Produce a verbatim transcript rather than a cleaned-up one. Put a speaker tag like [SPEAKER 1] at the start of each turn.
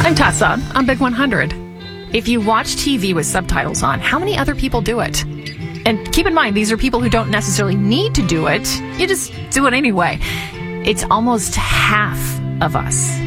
[SPEAKER 1] I'm Tessa on Big one hundred. If you watch T V with subtitles on, how many other people do it? And keep in mind, these are people who don't necessarily need to do it. You just do it anyway. It's almost half of us.